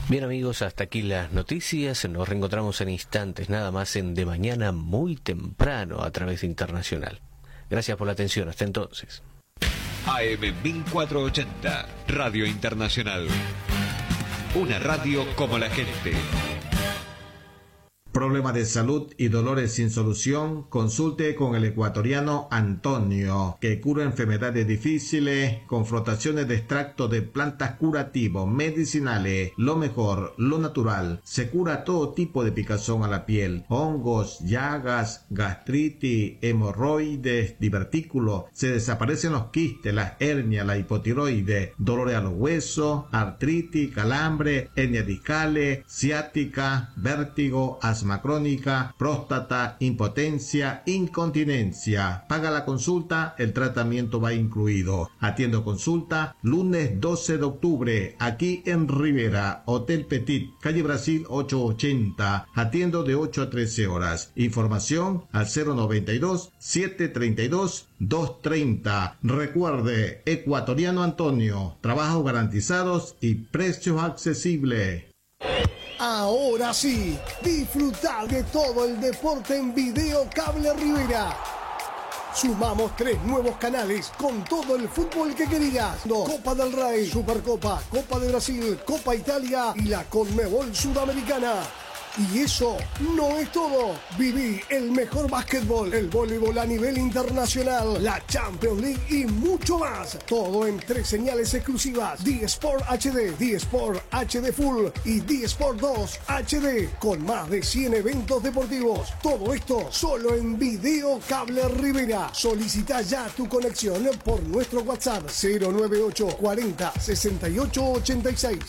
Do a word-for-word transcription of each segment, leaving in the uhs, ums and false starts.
Bien amigos, hasta aquí las noticias. Nos reencontramos en instantes, nada más en De Mañana muy temprano a través de Internacional. Gracias por la atención, hasta entonces. A M mil cuatrocientos ochenta, Radio Internacional. Una radio como la gente. Problema de salud y dolores sin solución, consulte con el ecuatoriano Antonio, que cura enfermedades difíciles, con frotaciones de extracto de plantas curativos, medicinales, lo mejor, lo natural. Se cura todo tipo de picazón a la piel, hongos, llagas, gastritis, hemorroides, divertículos. Se desaparecen los quistes, las hernias, la hipotiroides, dolores a los huesos, artritis, calambre, hernias discales, ciática, vértigo, asma crónica, próstata, impotencia, incontinencia. Paga la consulta, el tratamiento va incluido. Atiendo consulta lunes doce de octubre, aquí en Rivera, Hotel Petit, calle Brasil ochocientos ochenta. Atiendo de ocho a trece horas. Información al cero noventa y dos, setecientos treinta y dos, doscientos treinta. Recuerde, ecuatoriano Antonio, trabajos garantizados y precios accesibles. Ahora sí, disfrutar de todo el deporte en Video Cable Rivera. Sumamos tres nuevos canales con todo el fútbol que querías. Copa del Rey, Supercopa, Copa de Brasil, Copa Italia y la Conmebol Sudamericana. Y eso no es todo. Viví el mejor básquetbol, el voleibol a nivel internacional, la Champions League y mucho más. Todo en tres señales exclusivas: D-Sport H D, D-Sport H D Full y D-Sport dos H D, con más de cien eventos deportivos. Todo esto solo en Video Cable Rivera. Solicita ya tu conexión por nuestro WhatsApp cero nueve ocho cuarenta sesenta y ocho ochenta y seis.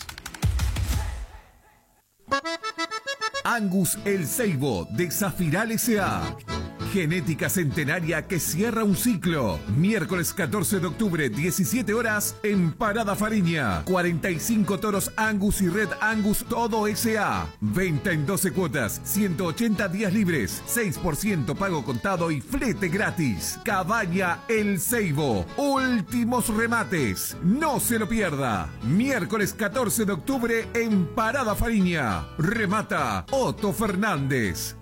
Angus El Ceibo de Zafiral S A Genética centenaria que cierra un ciclo. Miércoles catorce de octubre, diecisiete horas, en Parada Fariña. cuarenta y cinco toros Angus y Red Angus todo S A Venta en doce cuotas, ciento ochenta días libres, seis por ciento pago contado y flete gratis. Cabaña El Ceibo. Últimos remates. No se lo pierda. Miércoles catorce de octubre en Parada Fariña. Remata Otto Fernández.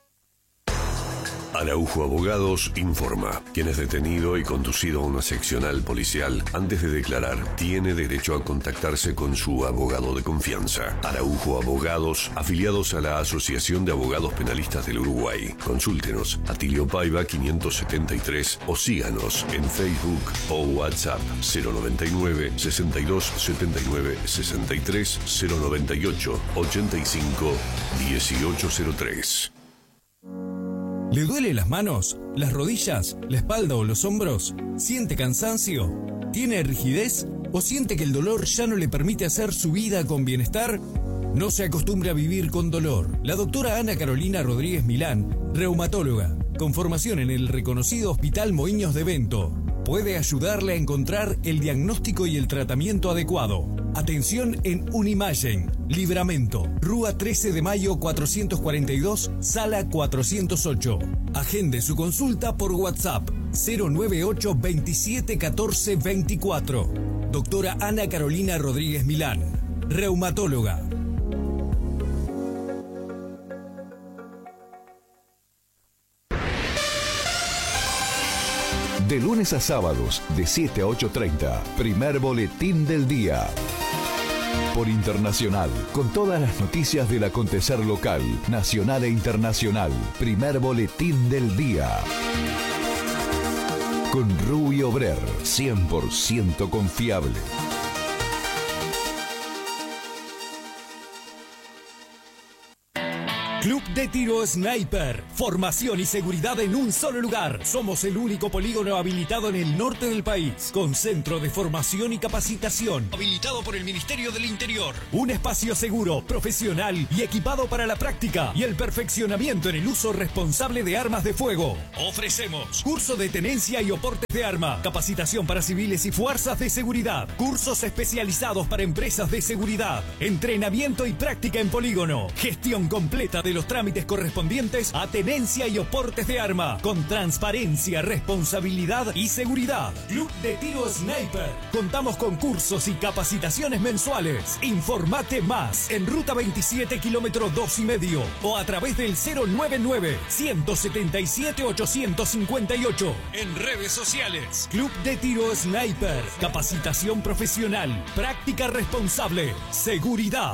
Araujo Abogados informa. Quien es detenido y conducido a una seccional policial antes de declarar tiene derecho a contactarse con su abogado de confianza. Araujo Abogados, afiliados a la Asociación de Abogados Penalistas del Uruguay. Consúltenos a Tilio Paiva quinientos setenta y tres o síganos en Facebook o WhatsApp cero noventa y nueve, sesenta y dos, setenta y nueve, sesenta y tres, cero noventa y ocho, ochenta y cinco, dieciocho cero tres. ¿Le duele las manos, las rodillas, la espalda o los hombros? ¿Siente cansancio? ¿Tiene rigidez? ¿O siente que el dolor ya no le permite hacer su vida con bienestar? No se acostumbre a vivir con dolor. La doctora Ana Carolina Rodríguez Milán, reumatóloga, con formación en el reconocido Hospital Moinhos de Bento, puede ayudarle a encontrar el diagnóstico y el tratamiento adecuado. Atención en Unimagen, Libramento, Rúa trece de mayo cuatrocientos cuarenta y dos, sala cuatrocientos ocho. Agende su consulta por WhatsApp cero nueve ocho veintisiete catorce veinticuatro. Doctora Ana Carolina Rodríguez Milán, reumatóloga. De lunes a sábados, de siete a ocho treinta, primer boletín del día. Por Internacional, con todas las noticias del acontecer local, nacional e internacional. Primer boletín del día. Con Rubio Brer, cien por ciento confiable. Club de Tiro Sniper. Formación y seguridad en un solo lugar. Somos el único polígono habilitado en el norte del país, con centro de formación y capacitación, habilitado por el Ministerio del Interior. Un espacio seguro, profesional y equipado para la práctica y el perfeccionamiento en el uso responsable de armas de fuego. Ofrecemos curso de tenencia y oportes de arma, capacitación para civiles y fuerzas de seguridad, cursos especializados para empresas de seguridad, entrenamiento y práctica en polígono, gestión completa de de los trámites correspondientes a tenencia y oportes de arma, con transparencia, responsabilidad y seguridad. Club de Tiro Sniper. Contamos con cursos y capacitaciones mensuales. Informate más en Ruta veintisiete, kilómetro dos y medio, o a través del cero nueve nueve, ciento setenta y siete, ochocientos cincuenta y ocho. En redes sociales. Club de Tiro Sniper. Capacitación profesional. Práctica responsable. Seguridad.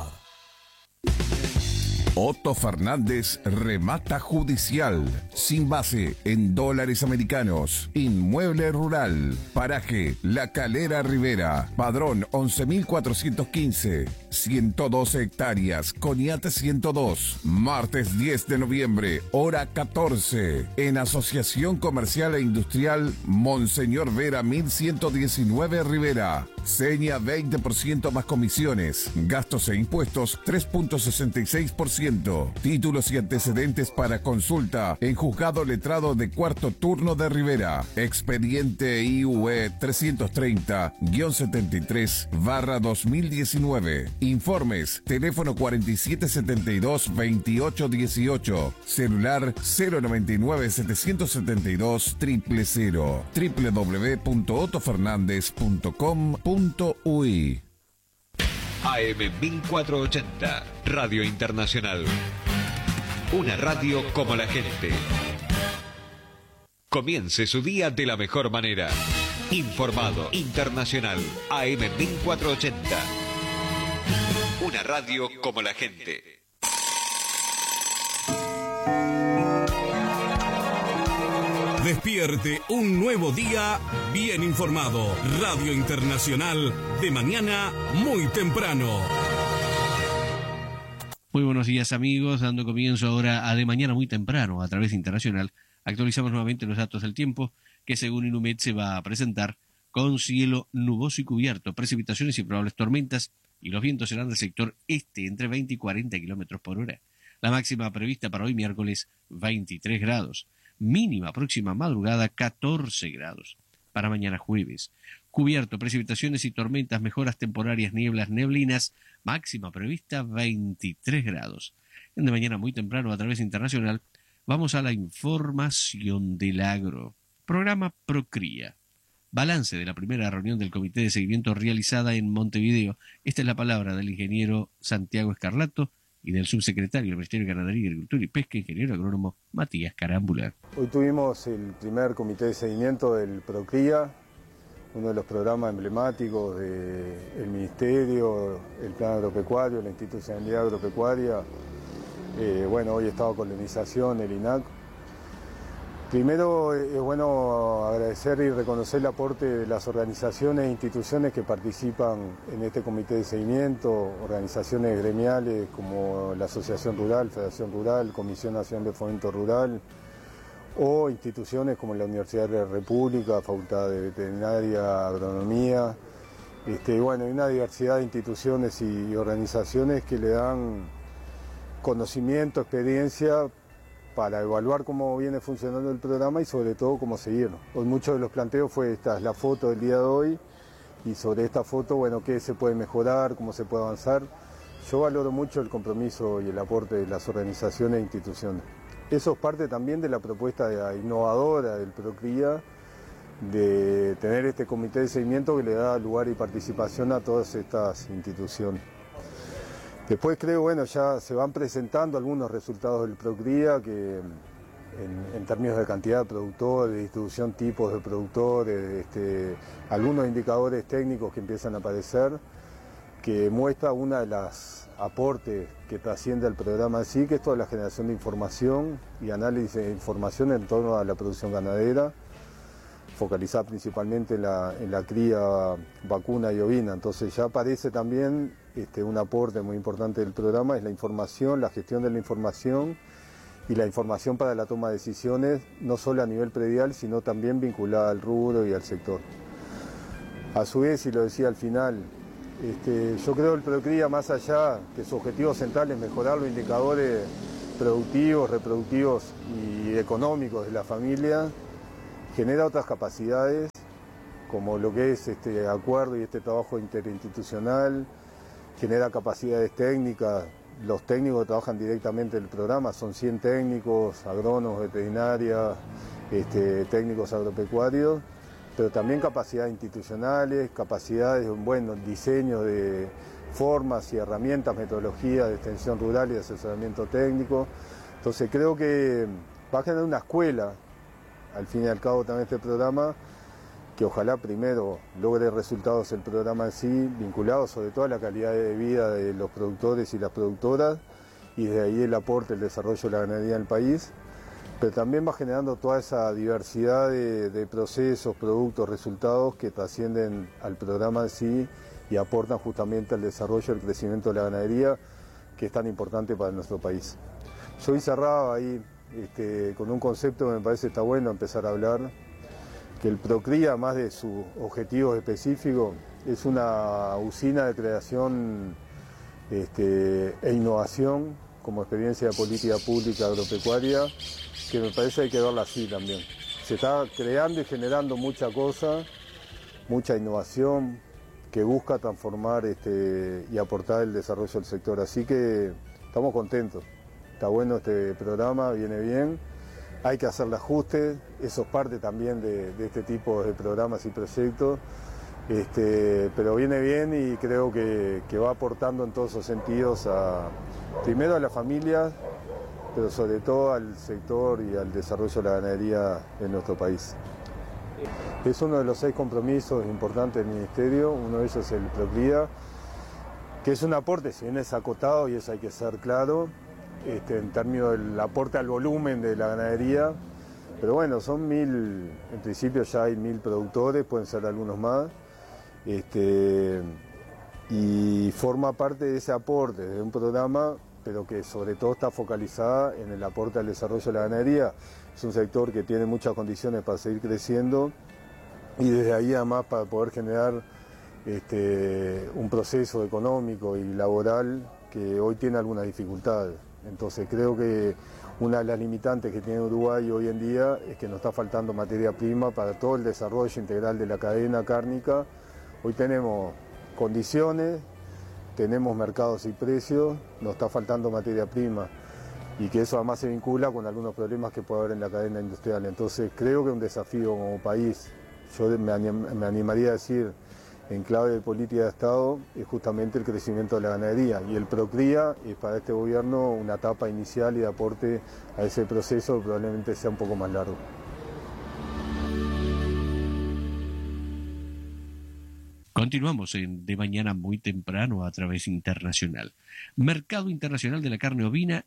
Otto Fernández Remata Judicial, sin base en dólares americanos. Inmueble rural, paraje La Calera Rivera, padrón once mil cuatrocientos quince, ciento doce hectáreas, Coñate ciento dos. Martes diez de noviembre, hora catorce, en Asociación Comercial e Industrial Monseñor Vera mil ciento diecinueve Rivera. Seña veinte por ciento más comisiones, gastos e impuestos tres punto sesenta y seis por ciento. Títulos y antecedentes para consulta en Juzgado Letrado de Cuarto Turno de Rivera. Expediente I U E trescientos treinta guión setenta y tres barra dos mil diecinueve. Informes, teléfono cuarenta y siete setenta y dos, veintiocho dieciocho. Celular cero noventa y nueve, setecientos setenta y dos, cero cero cero. doble u doble u doble u punto otto fernández punto com punto u i. A M mil cuatrocientos ochenta, Radio Internacional. Una radio como la gente. Comience su día de la mejor manera. Informado, internacional. A M mil cuatrocientos ochenta. Una radio como la gente. Despierte un nuevo día bien informado. Radio Internacional, de mañana muy temprano. Muy buenos días, amigos, dando comienzo ahora a De Mañana muy temprano a través de Internacional. Actualizamos nuevamente los datos del tiempo que según Inumet se va a presentar con cielo nuboso y cubierto, precipitaciones y probables tormentas, y los vientos serán del sector este entre veinte y cuarenta kilómetros por hora. La máxima prevista para hoy miércoles veintitrés grados. Mínima próxima madrugada catorce grados. Para mañana jueves, cubierto, precipitaciones y tormentas, mejoras temporarias, nieblas, neblinas, máxima prevista veintitrés grados. En De Mañana muy temprano a través de Internacional vamos a la información del agro. Programa Procría. Balance de la primera reunión del Comité de Seguimiento realizada en Montevideo. Esta es la palabra del ingeniero Santiago Escarlato y del subsecretario del Ministerio de Ganadería, Agricultura y Pesca, ingeniero agrónomo Matías Carámbula. Hoy tuvimos el primer comité de seguimiento del Procría, uno de los programas emblemáticos del Ministerio, el Plan Agropecuario, la Institucionalidad Agropecuaria. Eh, bueno, hoy estaba colonización, el I N A C. Primero es bueno agradecer y reconocer el aporte de las organizaciones e instituciones que participan en este comité de seguimiento, organizaciones gremiales como la Asociación Rural, Federación Rural, Comisión Nacional de Fomento Rural, o instituciones como la Universidad de la República, Facultad de Veterinaria, Agronomía. Este, bueno, hay una diversidad de instituciones y organizaciones que le dan conocimiento, experiencia, para evaluar cómo viene funcionando el programa y sobre todo cómo seguirlo. Hoy muchos de los planteos fue esta es la foto del día de hoy y sobre esta foto, bueno, qué se puede mejorar, cómo se puede avanzar. Yo valoro mucho el compromiso y el aporte de las organizaciones e instituciones. Eso es parte también de la propuesta innovadora del Procría de tener este comité de seguimiento que le da lugar y participación a todas estas instituciones. Después creo, bueno, ya se van presentando algunos resultados del Procría que en, en términos de cantidad de productores, de distribución, tipos de productores, este, algunos indicadores técnicos que empiezan a aparecer, que muestra una de las aportes que trasciende el programa en sí, que es toda la generación de información y análisis de información en torno a la producción ganadera, focalizada principalmente en la, en la cría vacuna y ovina. Entonces ya aparece también este, un aporte muy importante del programa, es la información, la gestión de la información y la información para la toma de decisiones, no solo a nivel predial, sino también vinculada al rubro y al sector. A su vez, y lo decía al final, este, yo creo que el Procría, más allá que su objetivo central es mejorar los indicadores productivos, reproductivos y económicos de la familia, genera otras capacidades, como lo que es este acuerdo y este trabajo interinstitucional, genera capacidades técnicas los técnicos que trabajan directamente en el programa, son cien técnicos, agrónomos, veterinarias, este, técnicos agropecuarios, pero también capacidades institucionales, capacidades, bueno, diseño de formas y herramientas, metodologías de extensión rural y de asesoramiento técnico. Entonces creo que va a generar una escuela, al fin y al cabo también este programa, que ojalá primero logre resultados el programa en sí, vinculado sobre todo a la calidad de vida de los productores y las productoras, y de ahí el aporte, el desarrollo de la ganadería en el país, pero también va generando toda esa diversidad de, de procesos, productos, resultados que trascienden al programa en sí y aportan justamente al desarrollo y al crecimiento de la ganadería, que es tan importante para nuestro país. Yo hoy cerraba ahí este, con un concepto que me parece está bueno empezar a hablar, que el Procría, más de sus objetivos específicos, es una usina de creación este, e innovación como experiencia de política pública agropecuaria, que me parece hay que verla así también. Se está creando y generando mucha cosa, mucha innovación que busca transformar este, y aportar el desarrollo del sector. Así que estamos contentos. Está bueno este programa, viene bien. Hay que hacerle ajustes, eso es parte también de, de este tipo de programas y proyectos, este, pero viene bien y creo que, que va aportando en todos esos sentidos, a, primero a las familias, pero sobre todo al sector y al desarrollo de la ganadería en nuestro país. Es uno de los seis compromisos importantes del Ministerio, uno de ellos es el Procría, que es un aporte, si bien es acotado y eso hay que ser claro, Este, en términos del aporte al volumen de la ganadería, pero bueno, son mil, en principio ya hay mil productores, pueden ser algunos más, este, y forma parte de ese aporte de un programa, pero que sobre todo está focalizada en el aporte al desarrollo de la ganadería. Es un sector que tiene muchas condiciones para seguir creciendo y desde ahí además para poder generar este, un proceso económico y laboral que hoy tiene algunas dificultades. Entonces creo que una de las limitantes que tiene Uruguay hoy en día es que nos está faltando materia prima para todo el desarrollo integral de la cadena cárnica. Hoy tenemos condiciones, tenemos mercados y precios, nos está faltando materia prima y que eso además se vincula con algunos problemas que puede haber en la cadena industrial. Entonces creo que es un desafío como país, yo me, anim, me animaría a decir, en clave de política de Estado, es justamente el crecimiento de la ganadería. Y el Procría es para este gobierno una etapa inicial y de aporte a ese proceso, probablemente sea un poco más largo. Continuamos en De Mañana muy temprano a través internacional. Mercado internacional de la carne ovina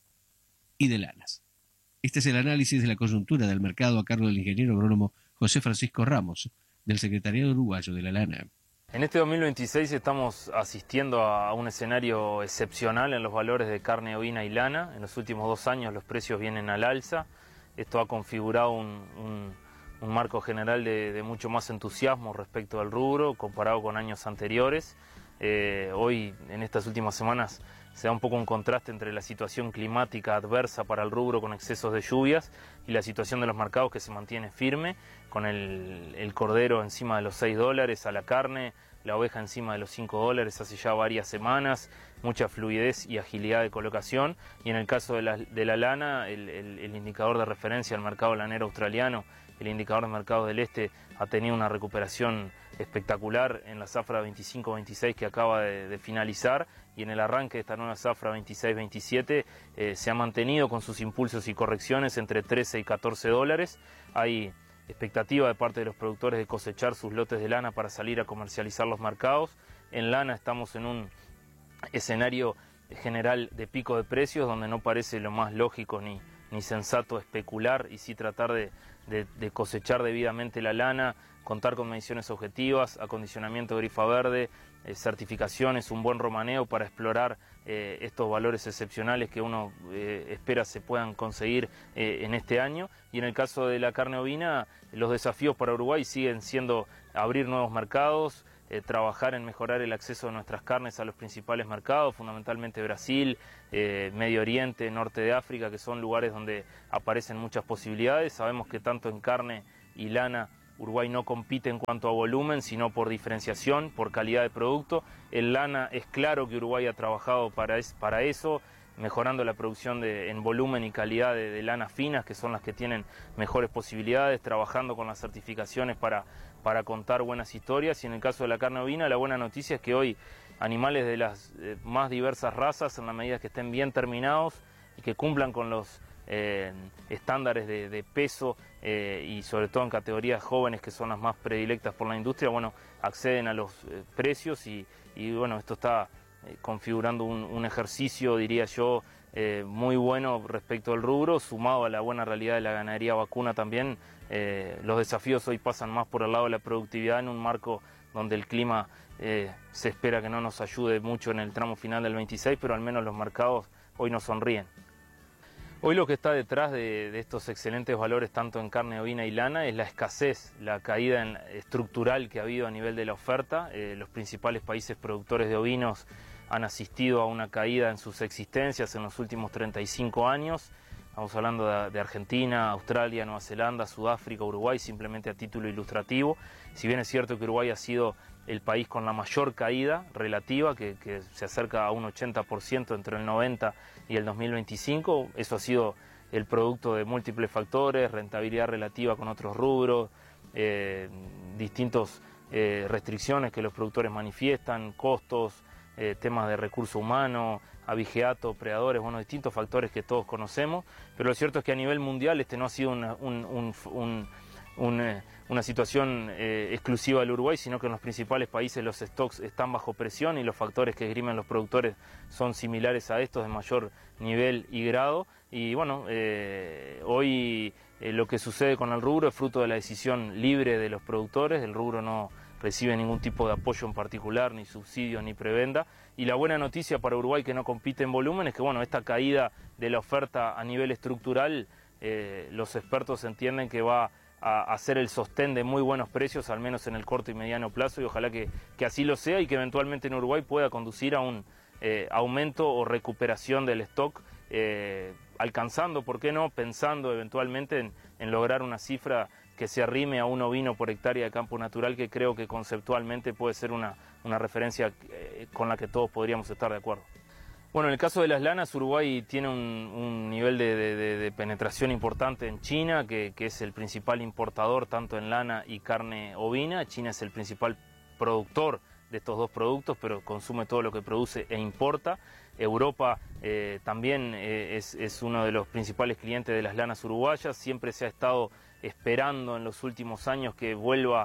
y de lanas. Este es el análisis de la coyuntura del mercado a cargo del ingeniero agrónomo José Francisco Ramos, del Secretariado Uruguayo de la Lana. En este dos mil veintiséis estamos asistiendo a un escenario excepcional en los valores de carne ovina y lana. En los últimos dos años los precios vienen al alza. Esto ha configurado un, un, un marco general de, de mucho más entusiasmo respecto al rubro comparado con años anteriores. Eh, hoy, en estas últimas semanas, se da un poco un contraste entre la situación climática adversa para el rubro con excesos de lluvias y la situación de los mercados que se mantiene firme, con el, el cordero encima de los seis dólares a la carne, la oveja encima de los cinco dólares hace ya varias semanas, mucha fluidez y agilidad de colocación, y en el caso de la, de la lana, el, el, el indicador de referencia al mercado lanero australiano, el indicador de mercado del este, ha tenido una recuperación espectacular en la zafra veinticinco veintiséis que acaba de, de finalizar, y en el arranque de esta nueva zafra veintiséis veintisiete eh, se ha mantenido con sus impulsos y correcciones entre trece y catorce dólares. Hay expectativa de parte de los productores de cosechar sus lotes de lana para salir a comercializar los mercados. En lana estamos en un escenario general de pico de precios donde no parece lo más lógico ni, ni sensato especular y sí tratar de, de, de cosechar debidamente la lana, contar con mediciones objetivas, acondicionamiento de grifa verde, eh, certificaciones, un buen romaneo para explorar eh, estos valores excepcionales que uno eh, espera se puedan conseguir eh, en este año. Y en el caso de la carne ovina, los desafíos para Uruguay siguen siendo abrir nuevos mercados, eh, trabajar en mejorar el acceso de nuestras carnes a los principales mercados, fundamentalmente Brasil, eh, Medio Oriente, Norte de África, que son lugares donde aparecen muchas posibilidades. Sabemos que tanto en carne y lana Uruguay no compite en cuanto a volumen, sino por diferenciación, por calidad de producto. En lana es claro que Uruguay ha trabajado para, es, para eso. mejorando la producción de, en volumen y calidad de, de lanas finas, que son las que tienen mejores posibilidades, trabajando con las certificaciones para, para contar buenas historias. Y en el caso de la carne ovina, la buena noticia es que hoy animales de las eh, más diversas razas, en la medida que estén bien terminados y que cumplan con los eh, estándares de, de peso eh, y sobre todo en categorías jóvenes, que son las más predilectas por la industria, bueno, acceden a los eh, precios y, y bueno, esto está eh, configurando un, un ejercicio, diría yo, eh, muy bueno respecto al rubro, sumado a la buena realidad de la ganadería vacuna también. Eh, los desafíos hoy pasan más por el lado de la productividad en un marco donde el clima eh, se espera que no nos ayude mucho en el tramo final del veintiséis, pero al menos los mercados hoy nos sonríen. Hoy lo que está detrás de, de estos excelentes valores tanto en carne ovina y lana es la escasez, la caída en, estructural que ha habido a nivel de la oferta. Eh, los principales países productores de ovinos han asistido a una caída en sus existencias en los últimos treinta y cinco años. Estamos hablando de, de Argentina, Australia, Nueva Zelanda, Sudáfrica, Uruguay, simplemente a título ilustrativo. Si bien es cierto que Uruguay ha sido el país con la mayor caída relativa, que, que se acerca a un ochenta por ciento entre el noventa y el dos mil veinticinco, eso ha sido el producto de múltiples factores, rentabilidad relativa con otros rubros, eh, distintas eh, restricciones que los productores manifiestan, costos, eh, temas de recurso humano, abigeato, predadores, bueno, distintos factores que todos conocemos, pero lo cierto es que a nivel mundial este no ha sido una, un, un, un, un, eh, una situación eh, exclusiva del Uruguay, sino que en los principales países los stocks están bajo presión y los factores que esgrimen los productores son similares a estos, de mayor nivel y grado. Y bueno, eh, hoy eh, lo que sucede con el rubro es fruto de la decisión libre de los productores. El rubro no recibe ningún tipo de apoyo en particular, ni subsidios, ni prebenda. Y la buena noticia para Uruguay, que no compite en volumen, es que bueno, esta caída de la oferta a nivel estructural, eh, los expertos entienden que va a hacer el sostén de muy buenos precios, al menos en el corto y mediano plazo, y ojalá que, que así lo sea y que eventualmente en Uruguay pueda conducir a un eh, aumento o recuperación del stock, eh, alcanzando, ¿por qué no?, pensando eventualmente en, en lograr una cifra que se arrime a un ovino por hectárea de campo natural, que creo que conceptualmente puede ser una, una referencia eh, con la que todos podríamos estar de acuerdo. Bueno, en el caso de las lanas, Uruguay tiene un, un nivel de, de, de penetración importante en China, que, que es el principal importador tanto en lana y carne ovina. China es el principal productor de estos dos productos, pero consume todo lo que produce e importa. Europa eh, también eh, es, es uno de los principales clientes de las lanas uruguayas. Siempre se ha estado esperando en los últimos años que vuelva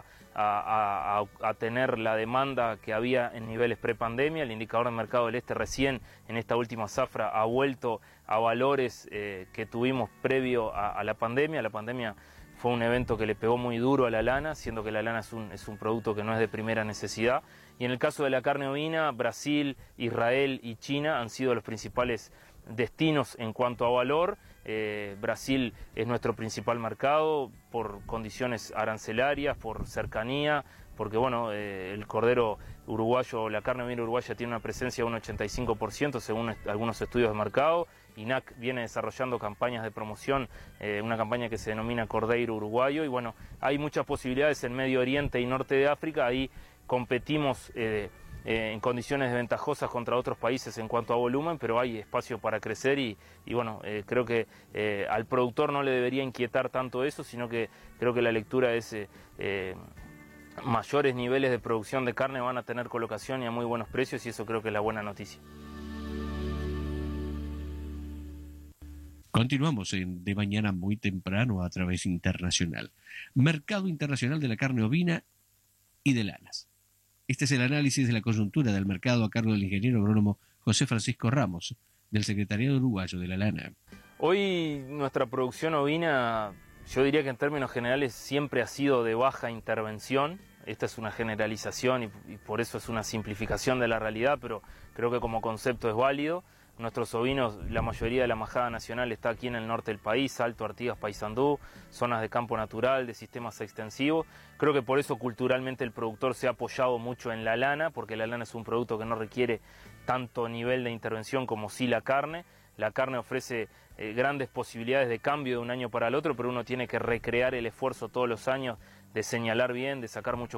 a, a, a tener la demanda que había en niveles prepandemia. El indicador del mercado del este recién en esta última zafra ha vuelto a valores eh, que tuvimos previo a, a la pandemia. La pandemia fue un evento que le pegó muy duro a la lana, siendo que la lana es un, es un producto que no es de primera necesidad. Y en el caso de la carne ovina, Brasil, Israel y China han sido los principales destinos en cuanto a valor. Eh, Brasil es nuestro principal mercado por condiciones arancelarias, por cercanía, porque bueno, eh, el cordero uruguayo, la carne ovina uruguaya tiene una presencia de un ochenta y cinco por ciento según est- algunos estudios de mercado. I N A C viene desarrollando campañas de promoción, eh, una campaña que se denomina Cordeiro Uruguayo, y bueno, hay muchas posibilidades en Medio Oriente y Norte de África. Ahí competimos eh, eh, en condiciones ventajosas contra otros países en cuanto a volumen, pero hay espacio para crecer y, y bueno, eh, creo que eh, al productor no le debería inquietar tanto eso, sino que creo que la lectura es eh, eh, mayores niveles de producción de carne van a tener colocación y a muy buenos precios, y eso creo que es la buena noticia. Continuamos en De Mañana muy temprano a través internacional. Mercado internacional de la carne ovina y de lanas. Este es el análisis de la coyuntura del mercado a cargo del ingeniero agrónomo José Francisco Ramos, del Secretariado Uruguayo de la Lana. Hoy nuestra producción ovina, yo diría que en términos generales siempre ha sido de baja intervención. Esta es una generalización y, y por eso es una simplificación de la realidad, pero creo que como concepto es válido. Nuestros ovinos, la mayoría de la majada nacional está aquí en el norte del país, Alto, Artigas, Paysandú, zonas de campo natural, de sistemas extensivos. Creo que por eso culturalmente el productor se ha apoyado mucho en la lana, porque la lana es un producto que no requiere tanto nivel de intervención como sí la carne. La carne ofrece eh, grandes posibilidades de cambio de un año para el otro, pero uno tiene que recrear el esfuerzo todos los años de señalar bien, de sacar mucho